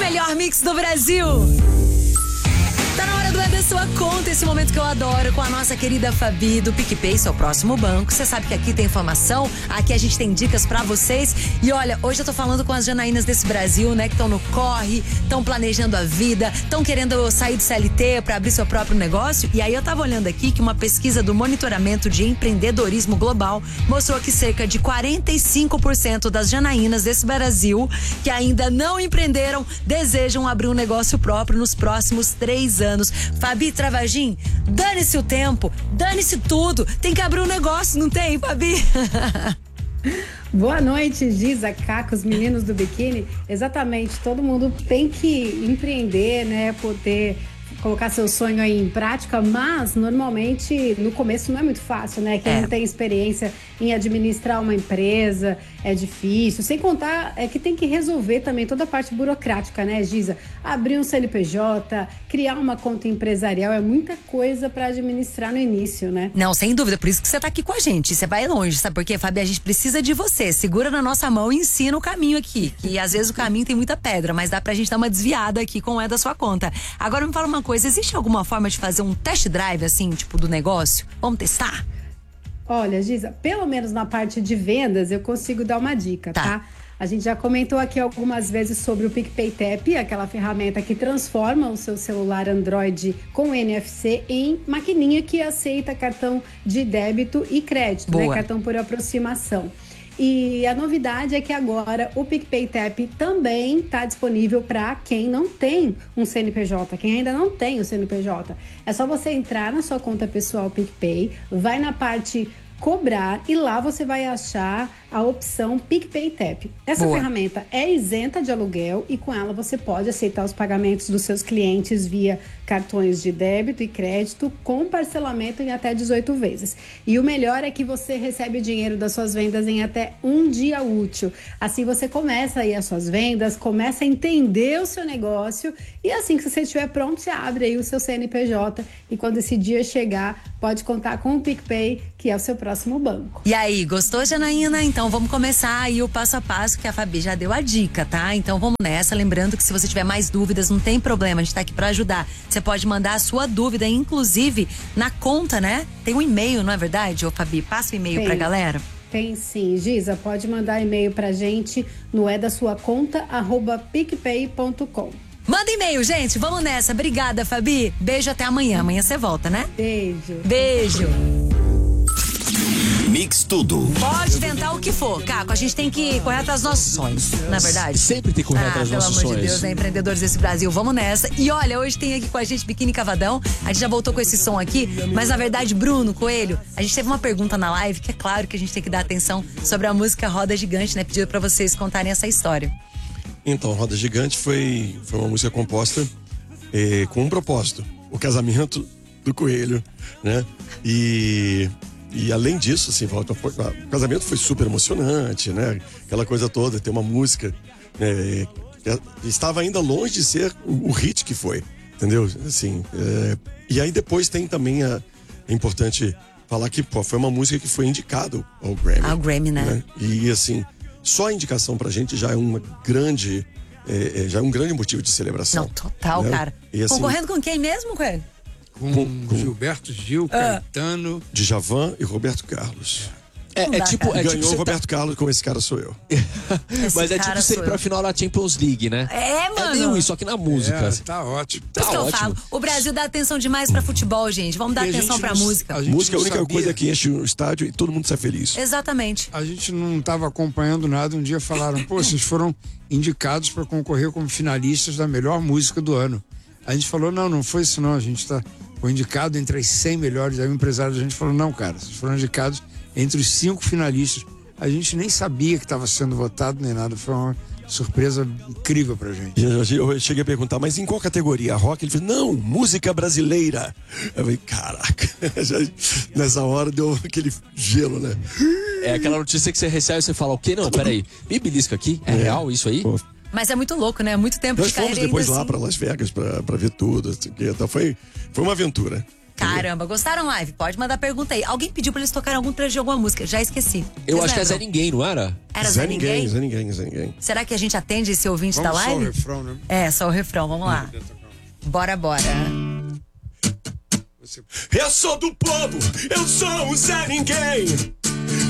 melhor mix do Brasil. Tá na hora do É da Sua Conta, esse momento que eu adoro, com a nossa querida Fabi do PicPay, seu próximo banco. Você sabe que aqui tem informação, aqui a gente tem dicas pra vocês. E olha, hoje eu tô falando com as Janaínas desse Brasil, né, que estão no corre, estão planejando a vida, estão querendo sair do CLT pra abrir seu próprio negócio. E aí eu tava olhando aqui que uma pesquisa do Monitoramento de Empreendedorismo Global mostrou que cerca de 45% das Janaínas desse Brasil que ainda não empreenderam desejam abrir um negócio próprio nos próximos 3 anos. Fabi Travagin, dane-se o tempo, dane-se tudo, tem que abrir um negócio, não tem, Fabi? Boa noite, Giza, Caco, os meninos do biquíni. Exatamente, todo mundo tem que empreender, né, poder colocar seu sonho aí em prática, mas normalmente no começo não é muito fácil, né? Quem não tem experiência em administrar uma empresa é difícil. Sem contar que tem que resolver também toda a parte burocrática, né, Giza? Abrir um CNPJ, criar uma conta empresarial, é muita coisa para administrar no início, né? Não, sem dúvida, por isso que você tá aqui com a gente. Você vai longe, sabe por quê, Fabi? A gente precisa de você. Segura na nossa mão e ensina o caminho aqui. Que às vezes o caminho tem muita pedra, mas dá pra gente dar uma desviada aqui com o É da Sua Conta. Agora me fala uma coisa, existe alguma forma de fazer um test drive, assim, tipo, do negócio? Vamos testar? Olha, Giza, pelo menos na parte de vendas eu consigo dar uma dica, tá? A gente já comentou aqui algumas vezes sobre o PicPay Tap, aquela ferramenta que transforma o seu celular Android com NFC em maquininha que aceita cartão de débito e crédito, né? Cartão por aproximação. E a novidade é que agora o PicPay Tap também está disponível para quem não tem um CNPJ, quem ainda não tem o CNPJ. É só você entrar na sua conta pessoal PicPay, vai na parte cobrar e lá você vai achar a opção PicPay Tap. Essa ferramenta é isenta de aluguel e com ela você pode aceitar os pagamentos dos seus clientes via cartões de débito e crédito com parcelamento em até 18 vezes. E o melhor é que você recebe o dinheiro das suas vendas em até 1 dia útil. Assim você começa aí as suas vendas, começa a entender o seu negócio e assim que você estiver pronto, você abre aí o seu CNPJ e quando esse dia chegar, pode contar com o PicPay, que é o seu próximo banco. E aí, gostou, Janaína? Então vamos começar aí o passo a passo que a Fabi já deu a dica, tá? Então vamos nessa, lembrando que se você tiver mais dúvidas, não tem problema, a gente tá aqui pra ajudar. Você pode mandar a sua dúvida, inclusive na conta, né? Tem um e-mail, não é verdade, ô Fabi? Passa o e-mail pra galera. Tem sim, Giza, pode mandar e-mail pra gente no edasuaconta@picpay.com. Manda e-mail, gente, vamos nessa. Obrigada, Fabi. Beijo, até amanhã. Amanhã você volta, né? Beijo. Beijo. Mix Tudo. Pode tentar o que for, Caco. A gente tem que correr atrás dos nossos sonhos, na verdade. Sempre tem que correr atrás dos nossos sonhos. Pelo amor de Deus, né? Empreendedores desse Brasil, vamos nessa. E olha, hoje tem aqui com a gente Biquíni Cavadão. A gente já voltou com esse som aqui, mas na verdade, Bruno Coelho, a gente teve uma pergunta na live, que é claro que a gente tem que dar atenção sobre a música Roda Gigante, né? Pediu pra vocês contarem essa história. Então, Roda Gigante foi uma música composta com um propósito, o casamento do Coelho, né? E além disso, assim, o casamento foi super emocionante, né? Aquela coisa toda, ter uma música estava ainda longe de ser o hit que foi, entendeu? Assim, e aí depois tem também é importante falar que foi uma música que foi indicada ao Grammy. Ao Grammy, né? E assim, só a indicação pra gente já é uma grande já é um grande motivo de celebração. Não, total, né? Cara. E, assim, concorrendo com quem mesmo, Coelho? Com Gilberto Gil, Caetano, Djavan e Roberto Carlos. Ganhou o Roberto Carlos, com esse cara sou eu. Mas é tipo sempre pra final da Champions League, né? Mano. É meio isso aqui na música. Tá ótimo. Por isso que eu falo, o Brasil dá atenção demais pra futebol, gente. Vamos dar atenção pra música. Música é a única coisa que enche o estádio e todo mundo sai feliz. Exatamente. A gente não estava acompanhando nada. Um dia falaram, vocês foram indicados para concorrer como finalistas da melhor música do ano. A gente falou, não foi isso não. A gente foi indicado entre as 100 melhores. Aí o empresário da gente falou, não, cara, vocês foram indicados entre os 5 finalistas. A gente nem sabia que estava sendo votado nem nada. Foi uma surpresa incrível pra gente. Eu cheguei a perguntar, mas em qual categoria? Rock? Ele falou, não, música brasileira. Eu falei, caraca. Nessa hora deu aquele gelo, né? É aquela notícia que você recebe e você fala, o quê? Não, peraí, me belisca aqui? É real isso aí? Pô. Mas é muito louco, né? Muito tempo Nós de carreira. Nós fomos depois lá assim. pra Las Vegas pra ver tudo. Assim, então foi uma aventura. Caramba, gostaram, live? Pode mandar pergunta aí. Alguém pediu pra eles tocarem algum trecho de alguma música. Já esqueci. Eu Vocês acho que é Zé lembram? Ninguém, não era? Era Zé Ninguém? Zé Ninguém. Será que a gente atende esse ouvinte da Vamos só live? o refrão, né? É, só o refrão. Vamos lá. Bora. Você... Eu sou do povo, eu sou o Zé Ninguém.